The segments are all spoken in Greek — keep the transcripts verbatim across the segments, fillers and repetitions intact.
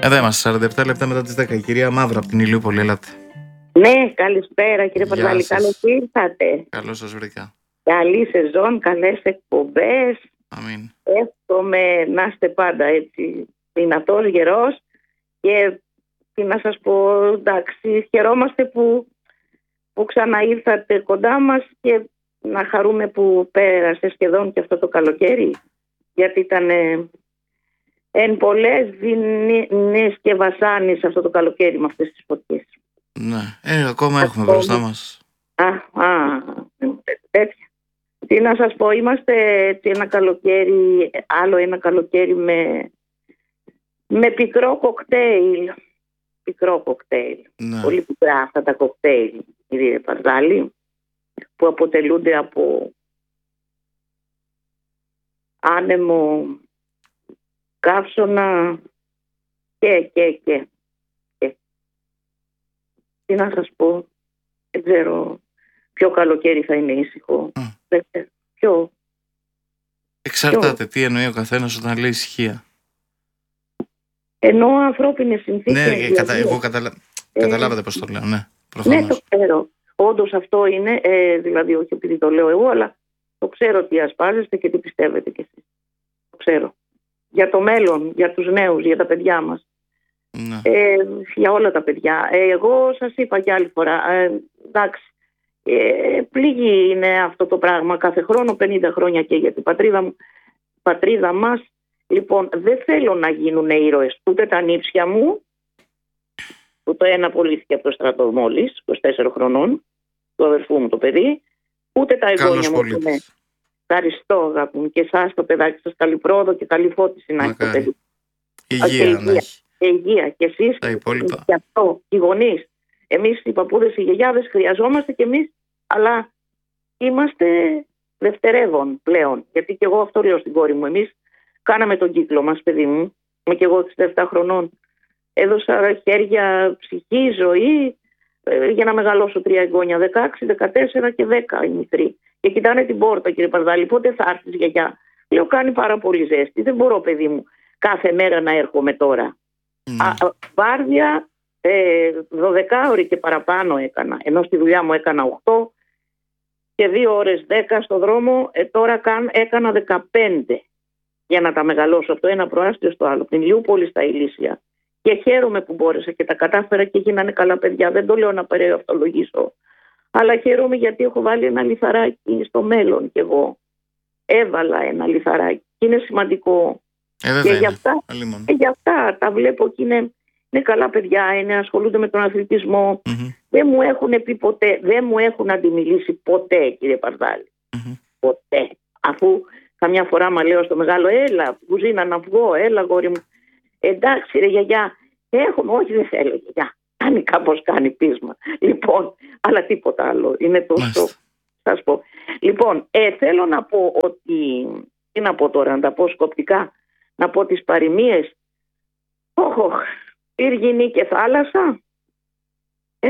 Εδώ είμαστε, σαράντα επτά λεπτά μετά τις δέκα. Η κυρία Μαύρα από την Ηλιούπολη, ελάτε. Ναι, καλησπέρα κύριε Παρδάλη, καλώς ήρθατε. Καλώς σας βρήκα. Καλή σεζόν, καλές εκπομπές. Αμήν. Εύχομαι να είστε πάντα έτσι δυνατός, γερός και τι να σας πω, εντάξει, χαιρόμαστε που, που ξαναήρθατε κοντά μας και να χαρούμε που πέρασε σχεδόν και αυτό το καλοκαίρι, γιατί ήταν ε, εν πολλές δεινές και βασάνεις αυτό το καλοκαίρι με αυτές τις φωτιές. Ναι, ε, ακόμα έχουμε μπροστά μας. Α, α, τέτοια. Τι να σας πω, είμαστε έτσι ένα καλοκαίρι, άλλο ένα καλοκαίρι με, με πικρό κοκτέιλ. Πικρό κοκτέιλ. Ναι. Πολύ πικρά αυτά τα κοκτέιλ, κύριε Παρδάλη, που αποτελούνται από άνεμο, καύσωνα και, και, και. και. Τι να σας πω, δεν ξέρω ποιο καλοκαίρι θα είναι ήσυχο. Mm. Δεν ξέρω. Ποιο. Εξαρτάται ποιο. τι εννοεί ο καθένας όταν λέει ησυχία. Εννοώ ανθρώπινες συνθήκες. Ναι, δηλαδή. κατα... εγώ καταλα... ε... καταλάβατε πώς το λέω, ναι. Προφανώς. Ναι, το ξέρω. Όντως αυτό είναι, ε, δηλαδή όχι επειδή το λέω εγώ, αλλά το ξέρω τι ασπάζεστε και τι πιστεύετε κι εσείς. Το ξέρω. Για το μέλλον, για τους νέους, για τα παιδιά μας. Ναι. Ε, για όλα τα παιδιά. Ε, εγώ σας είπα κι άλλη φορά, ε, εντάξει, ε, πλήγει είναι αυτό το πράγμα κάθε χρόνο, πενήντα χρόνια και για την πατρίδα μου, πατρίδα μας. Λοιπόν, δεν θέλω να γίνουν ήρωες ούτε τα νύψια μου, που το ένα απολύθηκε από το στρατό μόλις, είκοσι τέσσερων χρονών, του αδερφού μου το παιδί, ούτε τα εγγόνια μου. Ναι. Ευχαριστώ, αγάπη μου, και εσάς το παιδάκι σας, καλή πρόοδο και καλή φώτιση να έχει το παιδί. Υγεία, και υγεία, και υγεία. Και εσείς και αυτό, οι γονείς. Εμείς οι παππούδες, οι γιαγιάδες χρειαζόμαστε και εμείς, αλλά είμαστε δευτερεύον πλέον. Γιατί και εγώ αυτό λέω στην κόρη μου. Εμείς κάναμε τον κύκλο μας, παιδί μου, είμαι και εγώ εξήντα επτά χρονών. Έδωσα χέρια, ψυχή, ζωή ε, για να μεγαλώσω τρία εγγόνια, δεκαέξι, δεκατέσσερα και δέκα η μικρή. Και κοιτάνε την πόρτα, κύριε Παρδάλη, πότε θα έρθεις γιαγιά? Λέω, κάνει πάρα πολύ ζέστη. Δεν μπορώ, παιδί μου, κάθε μέρα να έρχομαι τώρα. Mm. Α, βάρδια ε, δώδεκα ώρες και παραπάνω έκανα. Ενώ στη δουλειά μου έκανα οκτώ και δύο ώρες δέκα στο δρόμο. Ε, τώρα καν, έκανα δεκαπέντε για να τα μεγαλώσω από το ένα προάστιο στο άλλο. Την Ηλιούπολη στα Ηλίσια. Και χαίρομαι που μπόρεσα και τα κατάφερα και γίνανε καλά παιδιά. Δεν το λέω να περιευτολογήσω. Αλλά χαίρομαι γιατί έχω βάλει ένα λιθαράκι στο μέλλον κι εγώ. Έβαλα ένα λιθαράκι. Και είναι σημαντικό. Ε, και για αυτά, ε, για αυτά τα βλέπω και είναι, είναι καλά παιδιά, είναι, ασχολούνται με τον αθλητισμό. Mm-hmm. Δεν μου έχουν πει ποτέ, δεν μου έχουν αντιμιλήσει ποτέ, κύριε Παρδάλη. Mm-hmm. Ποτέ. Αφού καμιά φορά μα λέω στο μεγάλο, έλα, κουζίνα να βγω, έλα γόρι μου. Εντάξει ρε γιαγιά, έχουμε, όχι δεν θέλω γιαγιά. Κάνει κάπως, κάνει πείσμα. Λοιπόν, αλλά τίποτα άλλο. Είναι τόσο, σας πω. Λοιπόν, ε, θέλω να πω ότι, τι να πω τώρα, να τα πω σκοπτικά, να πω τις παροιμίες. Όχο, πύργινη και θάλασσα. Ε,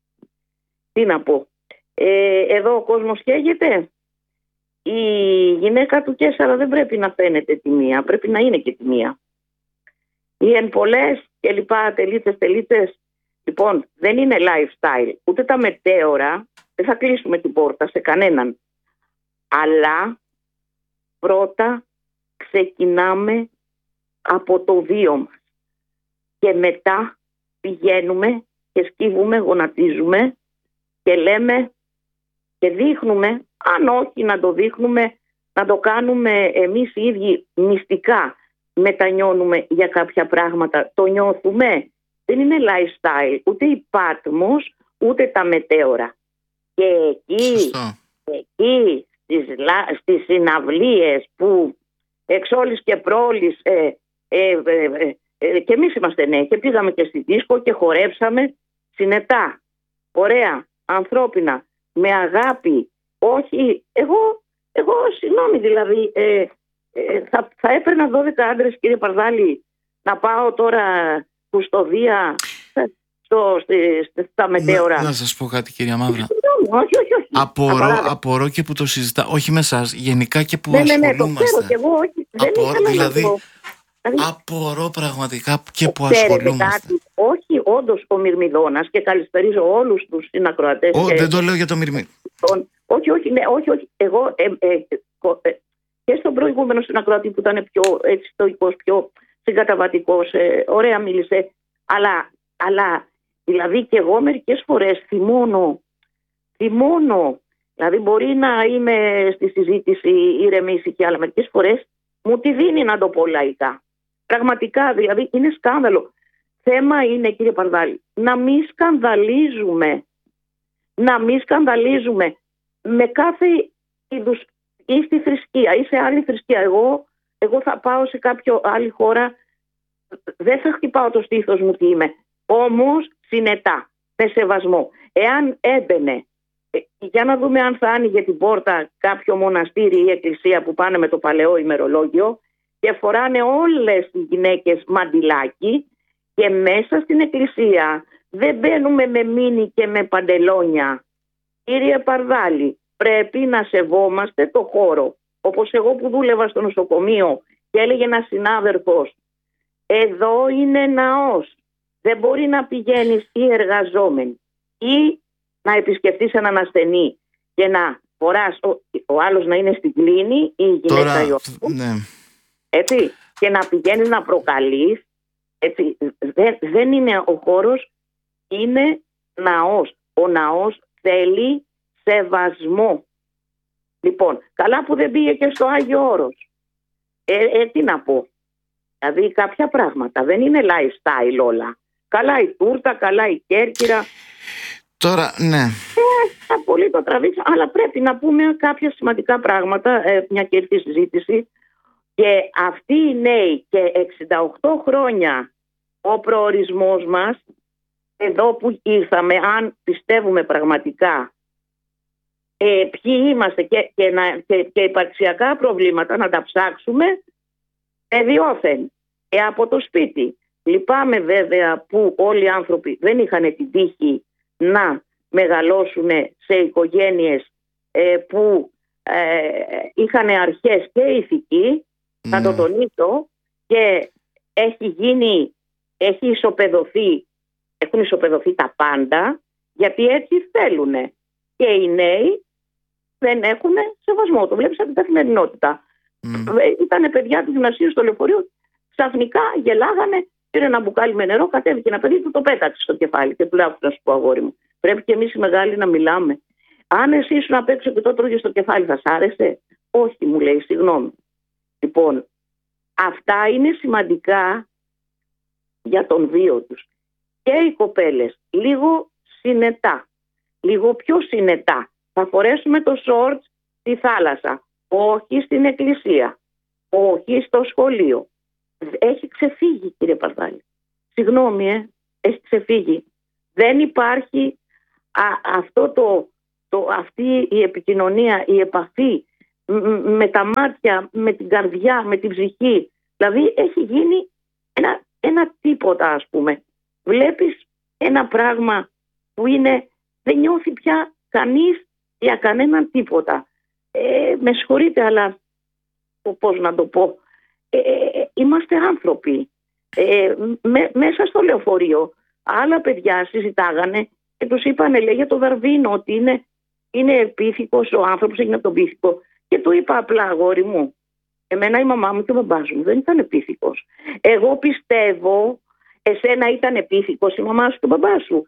τι να πω. Ε, εδώ ο κόσμος χαίγεται. Η γυναίκα του Καίσαρα δεν πρέπει να φαίνεται τη μία, πρέπει να είναι και τη μία. Οι εν πολλές και λοιπά, τελίτσες, τελίτσες. Λοιπόν, δεν είναι lifestyle, ούτε τα μετέωρα, δεν θα κλείσουμε την πόρτα σε κανέναν. Αλλά πρώτα ξεκινάμε από το βίο μας και μετά πηγαίνουμε και σκύβουμε, γονατίζουμε και λέμε και δείχνουμε, αν όχι να το δείχνουμε, να το κάνουμε εμείς οι ίδιοι μυστικά, μετανιώνουμε για κάποια πράγματα, το νιώθουμε. Δεν είναι lifestyle, ούτε η Πάτμος, ούτε τα μετέωρα. Και εκεί, εκεί στις, στις συναυλίες που εξ όλης και πρόλης ε, ε, ε, ε, και εμείς είμαστε νέοι και πήγαμε και στη δίσκο και χορέψαμε συνετά, ωραία, ανθρώπινα, με αγάπη. Όχι, εγώ, εγώ συγγνώμη δηλαδή, ε, ε, θα, θα έπαιρνα δώδεκα άντρες, κύριε Παρδάλη, να πάω τώρα κουστοδία στο, στη, στα μετέωρα. Να, να σας πω κάτι, κυρία Μαύρα. Όχι, όχι, όχι. Απορώ, απορώ και που το συζητά, όχι με εσάς, γενικά και που ναι, ασχολούμαστε. Ναι, ναι, το ξέρω και εγώ, όχι. Απορώ, δεν δηλαδή, Απορώ πραγματικά και που ασχολούμαστε. Κάτι, όχι, όντως ο Μυρμηδόνας, και καλησπερίζω όλους τους συνακροατές. Oh, και... Δεν το λέω για το Μυρμηδόνα. Όχι, όχι, ναι, όχι, όχι. Εγώ ε, ε, ε, και στον προηγούμενο συνακροατή που ήταν πιο έτσι, στοικός, πιο συγκαταβατικός, ε, ωραία μίλησε. Αλλά, αλλά δηλαδή και εγώ μερικές φορές θυμώνω, θυμώνω. Δηλαδή μπορεί να είμαι στη συζήτηση ηρεμήσει και άλλα, μερικές φορές μου τη δίνει, να το πω λαϊκά. Πραγματικά, δηλαδή είναι σκάνδαλο. Θέμα είναι, κύριε Παρδάλη, να μην σκανδαλίζουμε, να μην σκανδαλίζουμε με κάθε είδους, ή στη θρησκεία ή σε άλλη θρησκεία. Εγώ, εγώ θα πάω σε κάποια άλλη χώρα, δεν θα χτυπάω το στήθος μου τι είμαι, όμως συνετά, με σεβασμό. Εάν έμπαινε, για να δούμε αν θα άνοιγε την πόρτα κάποιο μοναστήρι ή εκκλησία που πάνε με το παλαιό ημερολόγιο και φοράνε όλες οι γυναίκες μαντιλάκι, και μέσα στην εκκλησία δεν μπαίνουμε με μίνι και με παντελόνια. Κύριε Παρδάλη, πρέπει να σεβόμαστε το χώρο. Όπως εγώ που δούλευα στο νοσοκομείο και έλεγε ένας συνάδελφος, εδώ είναι ναός, δεν μπορεί να πηγαίνεις ή εργαζόμενοι ή να επισκεφτείς έναν ασθενή και να φοράς, ο, ο άλλος να είναι στην κλίνη ή η γυναίκα Τώρα, ή ο ναι. έτσι, και να πηγαίνεις να προκαλείς. Έτσι, δεν, δεν είναι ο χώρος, είναι ναός. Ο ναός θέλει σεβασμό. Λοιπόν, καλά που δεν πήγε και στο Άγιο Όρος. Ε, ε, τι να πω. Δηλαδή κάποια πράγματα δεν είναι lifestyle όλα. Καλά η τούρτα, καλά η Κέρκυρα. Τώρα, ναι. Ε, πολύ το τραβήξα, αλλά πρέπει να πούμε κάποια σημαντικά πράγματα, ε, μια και ήρθε η συζήτηση. Και αυτοί οι νέοι και εξήντα οκτώ χρόνια ο προορισμός μας, εδώ που ήρθαμε, αν πιστεύουμε πραγματικά ε, ποιοι είμαστε και, και, να, και, και υπαρξιακά προβλήματα να τα ψάξουμε, ε, διόθεν, ε, από το σπίτι. Λυπάμαι βέβαια που όλοι οι άνθρωποι δεν είχαν την τύχη να μεγαλώσουν σε οικογένειες ε, που ε, είχαν αρχές και ηθική, mm. να το τονίσω, και έχει γίνει, έχει ισοπεδωθεί, έχουν ισοπεδωθεί τα πάντα, γιατί έτσι θέλουν. Και οι νέοι δεν έχουν σεβασμό. Το βλέπεις από την καθημερινότητα. Mm. Ήτανε παιδιά του γυμνασίου στο λεωφορείο, ξαφνικά γελάγανε, πήρε ένα μπουκάλι με νερό, κατέβηκε ένα παιδί του, το πέταξε στο κεφάλι. Και του λέω, να σου πω, αγόρι μου, πρέπει και εμείς οι μεγάλοι να μιλάμε. Αν εσύ ήσουν απ' έξω και το τρώγες στο κεφάλι, θα σ' άρεσε? Όχι, μου λέει, συγγνώμη. Λοιπόν, αυτά είναι σημαντικά για τον βίο τους. Και οι κοπέλες λίγο συνετά, λίγο πιο συνετά. Θα φορέσουμε το shorts στη θάλασσα, όχι στην εκκλησία, όχι στο σχολείο. Έχει ξεφύγει, κύριε Παρδάλη. Συγγνώμη, ε, έχει ξεφύγει. Δεν υπάρχει α, αυτό το, το, αυτή η επικοινωνία, η επαφή με τα μάτια, με την καρδιά, με την ψυχή. Δηλαδή έχει γίνει ένα, ένα τίποτα, ας πούμε. Βλέπεις ένα πράγμα που είναι, δεν νιώθει πια κανείς για κανέναν τίποτα. Ε, με συγχωρείτε, αλλά πώς να το πω, ε, είμαστε άνθρωποι. Ε, με, μέσα στο λεωφορείο άλλα παιδιά συζητάγανε και τους είπανε, λέει, για το Δαρβίνο, ότι είναι, είναι επίθηκος ο άνθρωπος, έγινε από τον πίθηκο. Και του είπα απλά, αγόρι μου, εμένα η μαμά μου και ο μπαμπάς μου δεν ήταν επίθηκος. Εγώ πιστεύω, εσένα ήταν επίθηκος η μαμά σου και ο μπαμπάς σου.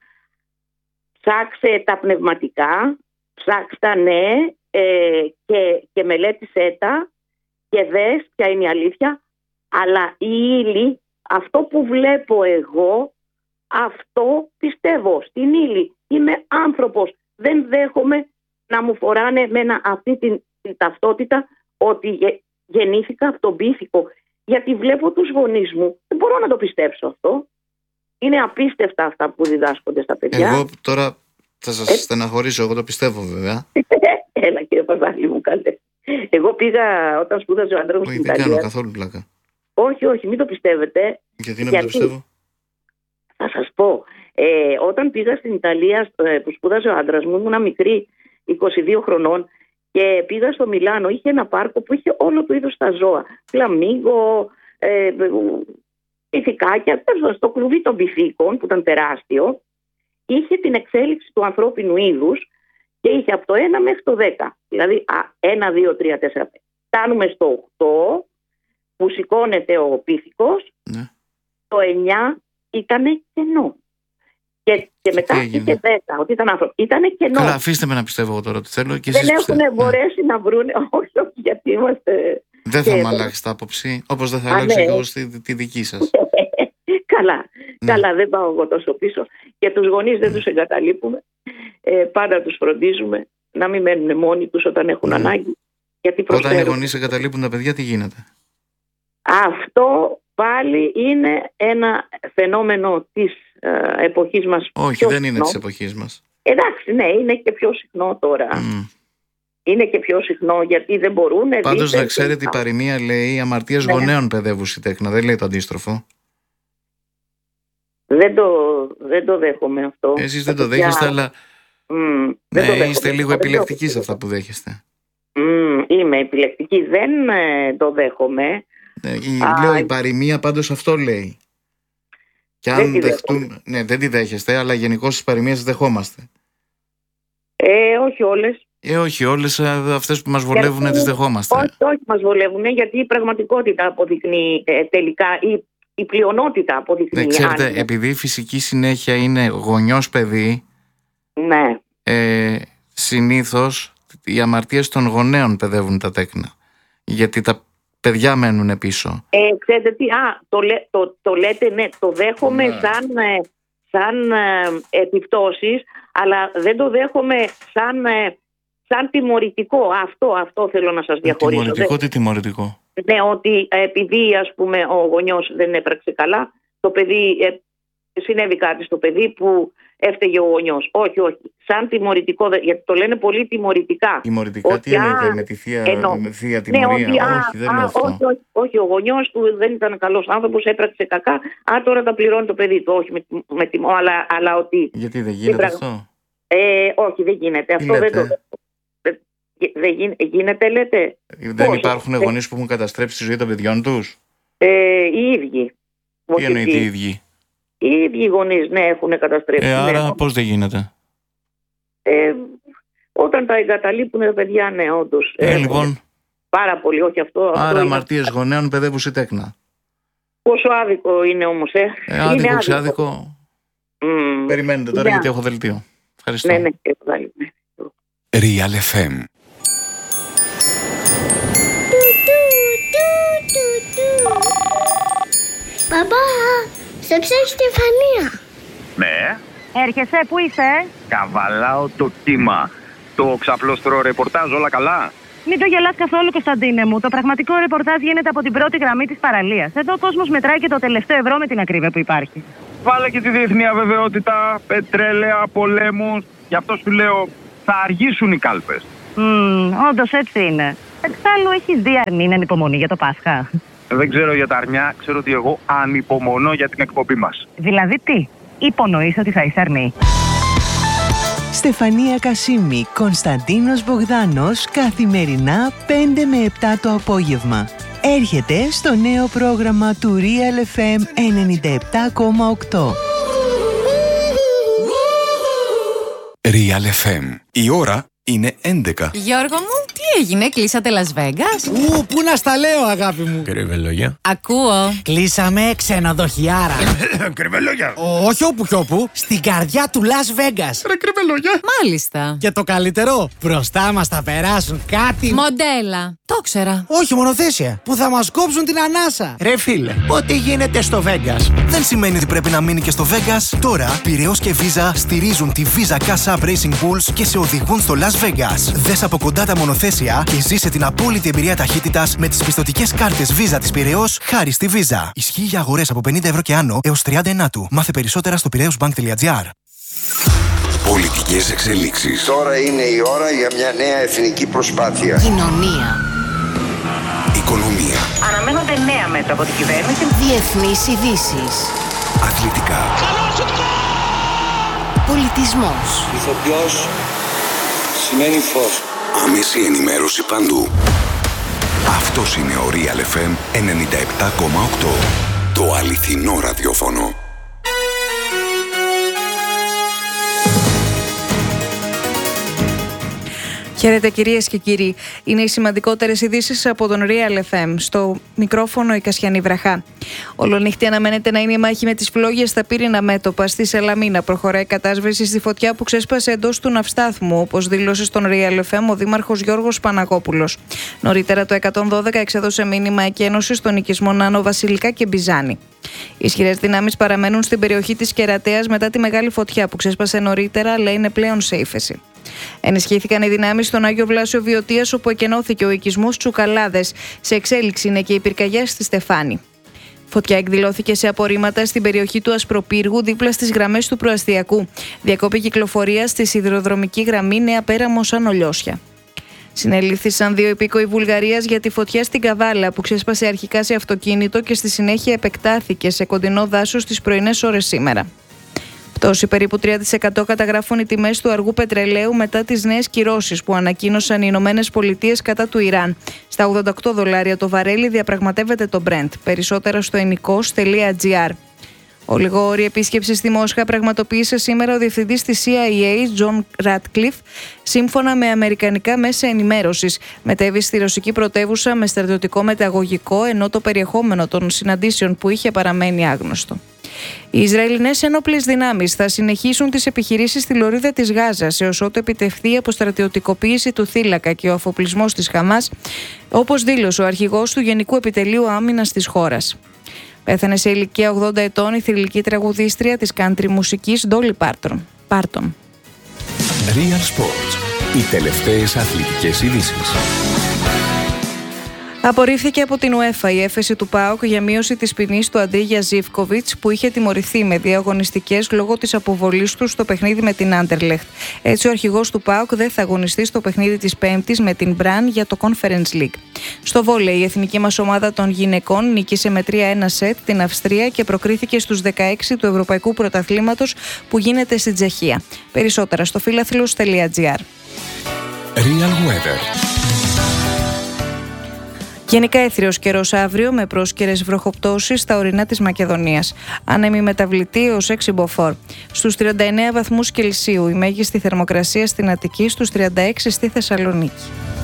Ψάξε τα πνευματικά, ψάξε τα, ναι, ε, και, και μελέτησέ τα και δες ποια είναι η αλήθεια. Αλλά η ύλη, αυτό που βλέπω εγώ, αυτό πιστεύω. Στην ύλη είμαι άνθρωπος. Δεν δέχομαι να μου φοράνε με ένα, αυτή την, την ταυτότητα ότι γε, γεννήθηκα από τον πίθηκο. Γιατί βλέπω τους γονείς μου. Δεν μπορώ να το πιστέψω αυτό. Είναι απίστευτα αυτά που διδάσκονται στα παιδιά. Εγώ τώρα θα σας ε... στεναχωρήσω. Εγώ το πιστεύω βέβαια. Έλα, κύριε Παπαδάλη μου, καλέ. Εγώ πήγα όταν σπούδαζε ο άντρας μου στην Ιταλία. Δεν κάνω καθόλου πλάκα. Όχι, όχι, μην το πιστεύετε. Γιατί να μην το πιστεύω? Θα σας πω. Ε, όταν πήγα στην Ιταλία που σπούδαζε ο άντρας μου, ήμουν μικρή, είκοσι δύο χρονών, και πήγα στο Μιλάνο. Είχε ένα πάρκο που είχε όλο το είδος τα ζώα. Φλαμίγκο, ε, πυθικάκια. Στο κλουβί των πυθίκων, που ήταν τεράστιο, είχε την εξέλιξη του ανθρώπινου είδους και είχε από το ένα μέχρι το δέκα. Δηλαδή ένα, δύο, τρία, τέσσερα. Φτάνουμε στο οκτώ που σηκώνεται ο πύθικος, ναι. Το εννιά ήταν κενό. Και, και μετά είχε δέκα, ότι ήταν άνθρωπο. Ήταν κενό. Καλά, αφήστε με να πιστεύω εγώ τώρα ότι θέλω. Και δεν εσείς έχουν πιστεύω. μπορέσει να βρούνε, όχι, όχι, γιατί είμαστε. Δεν θα μου αλλάξει τα άποψη, όπως δεν θα αλλάξει εγώ στη, τη δική σας. Καλά, ναι. Καλά, δεν πάω εγώ τόσο πίσω. Και τους γονείς δεν τους εγκαταλείπουμε. Ε, πάντα τους φροντίζουμε να μην μένουν μόνοι τους όταν έχουν ναι. ανάγκη. Γιατί όταν οι γονείς εγκαταλείπουν τα παιδιά, τι γίνεται? Αυτό πάλι είναι ένα φαινόμενο της ε, εποχής μας. Όχι, δεν συχνό. Είναι της εποχής μας. Εντάξει, ναι, είναι και πιο συχνό τώρα. Mm. Είναι και πιο συχνό γιατί δεν μπορούν. Πάντως να ξέρετε, η παροιμία λέει αμαρτίες ναι. γονέων παιδεύουσι τέκνα. Δεν λέει το αντίστροφο. Δεν το, δεν το δέχομαι αυτό. Εσείς δεν το δέχεστε, αλλά mm, ναι, το είστε λίγο επιλεκτικοί σε αυτά που δέχεστε. Mm, είμαι επιλεκτική, δεν ε, το δέχομαι. Ναι, η, Α, λέω η παροιμία πάντως αυτό λέει. Και αν δεν δεχτούν, ναι, δεν τη δέχεστε, αλλά γενικώς τις παροιμίες δεχόμαστε. Ε, όχι όλες. Ε, όχι όλες, αυτές που μας βολεύουν γιατί, τις δεχόμαστε. Όχι, όχι μας βολεύουν, γιατί η πραγματικότητα αποδεικνύει ε, τελικά, η, η πλειονότητα αποδεικνύει. Ναι, ξέρετε, αν... επειδή η φυσική συνέχεια είναι γονιός παιδί, ναι. ε, συνήθως οι αμαρτίες των γονέων παιδεύουν τα τέκνα. Γιατί τα παιδιά μένουν πίσω. Ε, ξέρετε τι, α, το, το, το λέτε, ναι, το δέχομαι ναι. σαν, σαν ε, επιπτώσεις, αλλά δεν το δέχομαι σαν, ε, σαν τιμωρητικό. Αυτό, αυτό θέλω να σας διαχωρίσω. Τιμωρητικό, τι τιμωρητικό? Ναι, ότι ε, επειδή ας πούμε ο γονιός δεν έπραξε καλά, το παιδί, ε, συνέβη κάτι στο παιδί που έφταιγε ο γονιός. Όχι, όχι. Σαν τιμωρητικό, γιατί το λένε πολύ τιμωρητικά. Τιμωρητικά, ότι, τι εννοείται, με τη θεία, εννοώ, με θεία τιμωρία? Ναι, ότι, όχι, δεν α, είναι α, αυτό. Όχι, όχι, όχι, ο γονιός του δεν ήταν καλός άνθρωπος, έπραξε κακά. Α, τώρα τα πληρώνει το παιδί του. Όχι, με, με τιμώ, αλλά, αλλά ότι. Γιατί δεν γίνεται πράγμα... αυτό? Ε, όχι, δεν γίνεται. Αυτό λέτε? δεν το. Δεν γι, γίνεται, λέτε. Δεν Πώς, υπάρχουν ε, γονείς που έχουν καταστρέψει τη ζωή των παιδιών τους? Ε, οι ίδιοι. Τι εννοείται οι ίδιοι? Οι ίδιοι γονείς, ναι, έχουν καταστρέψει. Ε, άρα ναι. πώς δεν γίνεται? Ε, όταν τα εγκαταλείπουν τα παιδιά, ναι, όντως. Ε, ε, λοιπόν. Πάρα πολύ, όχι αυτό. Άρα αμαρτίες είναι... γονέων παιδεύουσι τέκνα. Πόσο άδικο είναι όμως, ε. ε άδικο, είναι άδικο. Άδικο. Mm. Περιμένετε τώρα, yeah. γιατί έχω δελτίο. Ευχαριστώ. Ναι, ναι, ναι. Real εφ εμ. Παπά, σε ψάχνει Στεφανία. Ναι. Έρχεσαι, πού είσαι? Καβαλάω το κύμα. Το ξαπλώστρο ρεπορτάζ, όλα καλά? Μην το γελάς καθόλου, Κωνσταντίνε μου. Το πραγματικό ρεπορτάζ γίνεται από την πρώτη γραμμή της παραλίας. Εδώ ο κόσμος μετράει και το τελευταίο ευρώ με την ακρίβεια που υπάρχει. Βάλε και τη διεθνή αβεβαιότητα, πετρέλαια, πολέμους. Γι' αυτό σου λέω, θα αργήσουν οι κάλπες. Mm, όντως έτσι είναι. Εξάλλου έχεις δει αρνή να ανυπομονεί για το Πάσχα? Δεν ξέρω για τα αρνιά, ξέρω ότι εγώ ανυπομονώ για την εκπομπή μας. Δηλαδή τι, υπονοείς ότι θα είσαι αρνή? Στεφανία Κασίμη, Κωνσταντίνος Μπογδάνος, καθημερινά πέντε με επτά το απόγευμα. Έρχεται στο νέο πρόγραμμα του Real εφ εμ ενενήντα επτά κόμμα οκτώ. Real εφ εμ. Η ώρα είναι έντεκα. Γιώργο μου, τι έγινε, κλείσατε Las Vegas? Ου, πού να στα λέω, αγάπη μου. Κρυβελόγια. Ακούω. Κλείσαμε ξενοδοχιάρα. Κρυβελόγια. Όχι όπου κι όπου, στην καρδιά του Las Vegas. Ρε κρυβελόγια. Μάλιστα. Και το καλύτερο, μπροστά μας θα περάσουν κάτι... Μοντέλα. Το ξέρα. Όχι, μονοθέσια. Που θα μας κόψουν την ανάσα. Ρε φίλε, ό,τι γίνεται στο Vegas δεν σημαίνει ότι πρέπει να μείνει και στο Vegas. Τώρα, Πειραιώς και Visa στηρίζουν τη Visa Cash App Racing Bulls και σε οδηγούν στο Las Vegas. Δες από κοντά τα μονοθέσια και ζήσε την απόλυτη εμπειρία ταχύτητας με τις πιστωτικές κάρτες Visa της Πειραιώς χάρη στη Visa. Ισχύει για αγορές από πενήντα ευρώ και άνω έως τριάντα ενάτου. Μάθε περισσότερα στο πειραιώσμπανκ τελεία τζι άρ. Πολιτικές εξελίξεις. Τώρα είναι η ώρα για μια νέα εθνική προσπάθεια. Κοινωνία. Οικονομία. Αναμένονται νέα μέτρα από την κυβέρνηση. Διεθνείς ειδήσεις. Αθλητικά. Πολιτισμός. Ηθοποιός σημαίνει φως. Άμεση ενημέρωση παντού. Αυτός είναι ο Real εφ εμ ενενήντα επτά κόμμα οκτώ. Το αληθινό ραδιόφωνο. Χαίρετε κυρίες και κύριοι. Είναι οι σημαντικότερες ειδήσεις από τον Real εφ εμ. Στο μικρόφωνο η Κασιανή Βραχά. Ολονύχτη αναμένεται να είναι η μάχη με τις φλόγες στα πύρινα μέτωπα. Στη Σαλαμίνα προχωράει η κατάσβεση στη φωτιά που ξέσπασε εντός του ναυστάθμου, όπως δήλωσε στον Real εφ εμ ο δήμαρχος Γιώργος Παναγόπουλος. Νωρίτερα το εκατόν δώδεκα εξέδωσε μήνυμα εκένωση στον οικισμό Νάνο Βασιλικά και Μπιζάνη. Οι ισχυρές δυνάμεις παραμένουν στην περιοχή της Κερατέας μετά τη μεγάλη φωτιά που ξέσπασε νωρίτερα, αλλά είναι πλέον σε ύφεση. Ενισχύθηκαν οι δυνάμεις στον Άγιο Βλάσιο Βιωτίας, όπου εκενώθηκε ο οικισμός Τσουκαλάδες. Σε εξέλιξη είναι και οι πυρκαγιές στη Στεφάνη. Φωτιά εκδηλώθηκε σε απορρίμματα στην περιοχή του Ασπροπύργου, δίπλα στις γραμμές του προαστιακού. Διακόπη κυκλοφορία στη σιδηροδρομική γραμμή Νέα Πέραμο Ανολιώσια. Συνελήφθησαν δύο υπήκοοι Βουλγαρίας για τη φωτιά στην Καβάλα, που ξέσπασε αρχικά σε αυτοκίνητο και στη συνέχεια επεκτάθηκε σε κοντινό δάσος τις πρωινές ώρες σήμερα. Πτώση περίπου τρία τοις εκατό καταγράφουν οι τιμές του αργού πετρελαίου μετά τις νέες κυρώσεις που ανακοίνωσαν οι Ηνωμένες Πολιτείες κατά του Ιράν. Στα ογδόντα οκτώ δολάρια το βαρέλι διαπραγματεύεται το Brent. Περισσότερα στο ενικός τελεία τζι άρ. Ολιγοώρη επίσκεψη στη Μόσχα πραγματοποίησε σήμερα ο διευθυντής της σι άι έι, Τζον Ράτκλιφ, σύμφωνα με αμερικανικά μέσα ενημέρωσης. Μετέβη στη ρωσική πρωτεύουσα με στρατιωτικό μεταγωγικό, ενώ το περιεχόμενο των συναντήσεων που είχε παραμένει άγνωστο. Οι Ισραηλινές ένοπλες δυνάμεις θα συνεχίσουν τις επιχειρήσεις στη λωρίδα της Γάζας έως ότου επιτευχθεί η αποστρατιωτικοποίηση του θύλακα και ο αφοπλισμός της Χαμάς, όπως δήλωσε ο αρχηγός του Γενικού Επιτελείου Άμυνας της χώρας. Πέθανε σε ηλικία ογδόντα ετών η θρυλική τραγουδίστρια της country μουσικής Ντόλι Πάρτον. Real Sports. Οι τελευταίες αθλητικές ειδήσεις. Απορρίφθηκε από την UEFA η έφεση του ΠΑΟΚ για μείωση της ποινής του Αντρίγια Ζίβκοβιτς, που είχε τιμωρηθεί με δύο αγωνιστικές λόγω της αποβολής του στο παιχνίδι με την Άντερλεχτ. Έτσι, ο αρχηγός του ΠΑΟΚ δεν θα αγωνιστεί στο παιχνίδι της Πέμπτης με την Μπραν για το Conference League. Στο βόλεϊ, η εθνική μας ομάδα των γυναικών νίκησε με τρία ένα σετ την Αυστρία και προκρίθηκε στους δεκαέξι του Ευρωπαϊκού Πρωταθλήματος που γίνεται στην Τσεχία. Περισσότερα στο φίλαθλος τελεία τζι άρ. Real Weather. Γενικά έθριος καιρός αύριο με πρόσκαιρες βροχοπτώσεις στα ορεινά της Μακεδονίας. Άνεμη μεταβλητή ως έξι μποφόρ. Στους τριάντα εννέα βαθμούς Κελσίου η μέγιστη θερμοκρασία στην Αττική, στους τριάντα έξι στη Θεσσαλονίκη.